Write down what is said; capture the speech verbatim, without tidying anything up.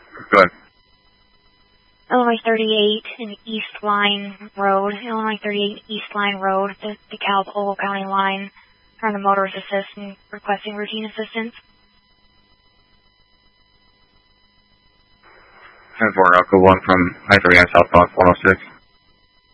Good. Illinois thirty-eight and East Line Road, Illinois thirty-eight East Line Road, the DeKalb Ogle County line, on the motorist assist and requesting routine assistance. ten four, Alco one from I thirty-nine southbound four oh six.